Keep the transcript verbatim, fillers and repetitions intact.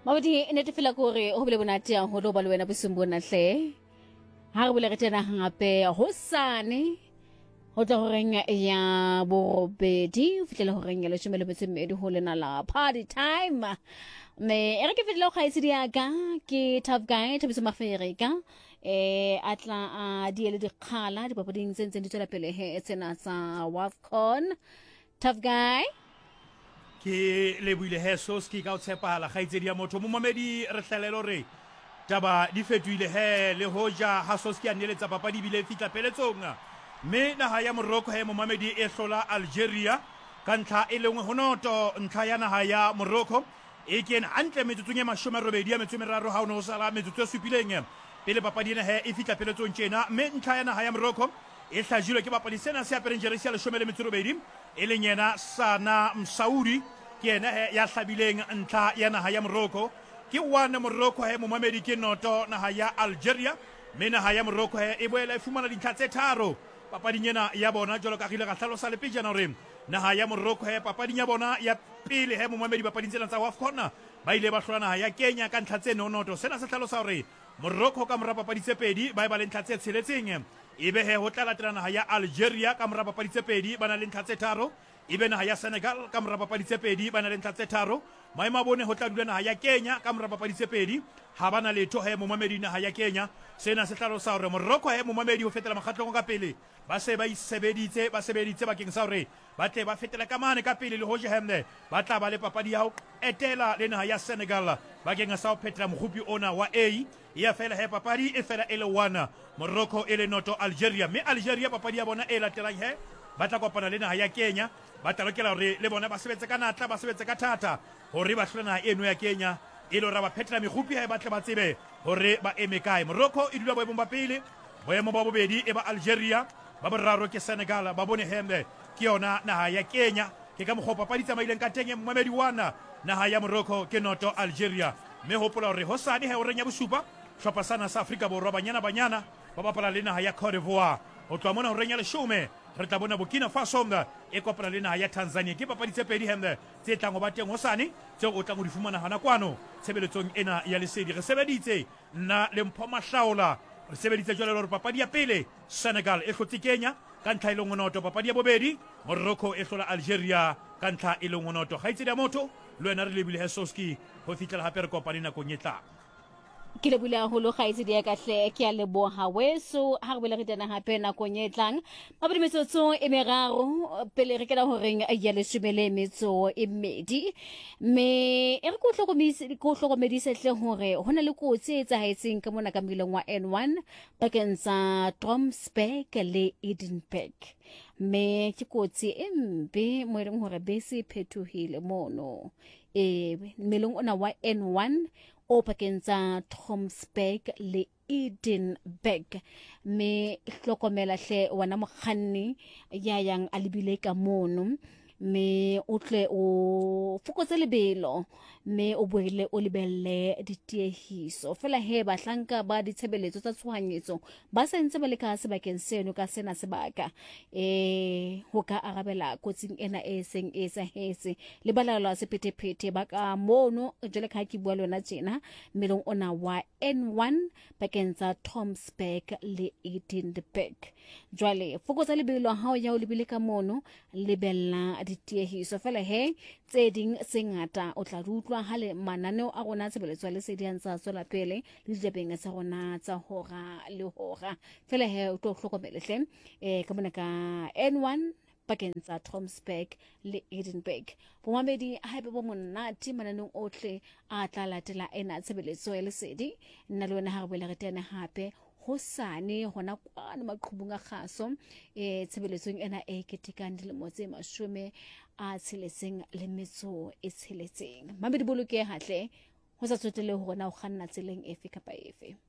Mabadi nete fela kore ho bile bonate ya ho lo ba le wena bosumbona hle. Ha re bole re tena hape hosane. Ho tla ho reng ya borobedi fitlela ho reng ya leshome le metso e mmedi ho lena la party time. Me ere ke fitlela go itse dia ka ke Tough Guy Thabiso Mafereka eh atla a di le dikgala di papading tsentse di tsela pele he tsena tsa WAFCON. Tough Guy ke lebuile he soski ka o tshepahala ga itse dia motho mo mamedi re hlelelo re taba di fetwile he le hoja ha soski a neletsa papadi bile fitla peletsong me naha ya Morocco he mo mamedi e hlola Algeria ka ntlha e lengwe ho noto ntlha ya naha ya Morocco e kena hantle metsotsong e mashome a robedi ya metso e meraro ha o no sala metsotso e supileng pele papadi ena he e fitla peletsong tjena me ntlha ya naha ya Morocco e hlajilwe ke papadi sena se apereng jeresi ya leshome le metso e robedi e leng yena Sana Msaoudi ke ena he ya hlabileng ntlha ya naha ya Morocco ke one Morocco he mo mamedi ke noto naha ya Algeria me naha ya Morocco he e boela e fumana dintlha tse tharo papading ena ya bona jwalo ka gile ga hlalosa le pejana hore naha ya Morocco he papading ya bona ya pele he mo mamedi papading tsena tsa WAFCON ba ile ba hlola naha ya Kenya ka ntlha tse nonoto sena se hlalosa hore Morocco ka mora papadi tse pedi ba e ba le ntlha tse tsheletseng ebe he ho tla latela naha ya Algeria ka mora papadi tse pedi ba na le ntlha tse tharo ebe naha ya Senegal ka mora papadi tse pedi ba na le ntlha tse tharo maema bone ho tla dula naha ya Kenya ka mora papadi tse pedi ha bana letho he mo mamedi naha ya Kenya sena se hlalosa hore Morocco he mo mamedi ho fetela makgatlong ka pele ba se ba isebeditse ba sebeditse bakeng sa hore ba tle ba fetela ka mane ka pele le hoje hemne ba tla ba le papadi ya ho etela le naha ya Senegal bakeng sa ho phetela mohupi ona wa A ya fela he papadi e fela ele one Morocco ele noto Algeria me Algeria papadi ya bona e latelang he ba tla kopana le naha ya Kenya ba tla lokela hore le bona ba sebetse ka natla ba sebetse ka thata hore ba hlola naha eno ya Kenya e lo ra ba phetela mehupi ha ba tle ba tsebe hore ba eme kae Morocco e dula boemong ba pele boemo ba bobedi e ba Algeria ba boraro ke Senegal ba bone hembe ke yona naha ya Kenya ke ka mokgwa papadi tsamaileng ka teng Mohamed wana naha ya Morocco ke noto Algeria me hopola hore hosane he o renya bosupa hlopha sana sa Afrika Borwa banyana banyana ba bapala le naha ya Cote d'Ivoire o tla mona ho renya leshome re tla bona Burkina Faso e kopana le naha ya Tanzania ke papadi tse pedi hembe tse tlang ho ba teng hosane tseo o tlang ho di fumana hana kwano tshebeletsong ena ya lesedi re sebeditse nna le Mpho Mahlaola re sebeditse jwale hore papadi ya pele Senegal e hlotse Kenya ka ntlha e le ngonoto papadi ya bobedi Morocco e hlola Algeria ka ntlha e le ngonoto ga itse dia motho le wena re lebile Hesoski ho fitlela hape re kopane nakong e tlang ke le bula holo ga itse dia ka hle ke a leboha weso ha re bele re tena hape nakong e tlang mabedi metsotso e meraro pele re kena ho reng ya leshome le metso e mmedi me e re go hlokomise go hlokomedise hle hore hona le kotsi e tsahaetseng ka mona ka mmileng wa N one bakeng sa Tromsberg le Edinburgh me ke kotsi e mbe mo e leng hore bese phethohile mono e mmileng ona wa N one o pakeng tsa Tromsberg le Edinburgh me hlokomela hle wana mokganni ya yang a lebile ka mono me o tle o fokotse lebelo me o boele o lebelle ditiehiso fela he ba hlanka ba ditshebeletso tsa tshohanyetso ba sentse ba le ka sebakeng seno ka sena sebaka eh ho ka arabela kotsing ena e seng e sa hetse le balala sephethephethe ba ka mono jole ka ki bua lona tjena melong ona wa N one bakeng tsa Tromsberg le Edinburgh jwale fokotsa lebelo ha o ya o lebile ka mono lebella ditiehiso fela he tse ding se ngata o tla rutlwa ha le mananeo a rona tshebeletso le sediang tsa tswela pele le ditebeng tsa rona tsa hora le hora fela he o tlo hlokomele hle eh ka mona ka N one bakeng tsa Tromsberg le Edinburgh bomamedi haebe bo monate mananong ohle a tla latela ena tshebeletso ya lesedi nna le wena ha re bele re tene hape hosane hona kwana maqhubung a kgaso e tshebeletsong ena e ketekang dilemo tse mashome a tsheletseng le metso e tsheletseng mamedi boloke hahle ho sa tsotelle hore na o kganna tseleng efe kapa efe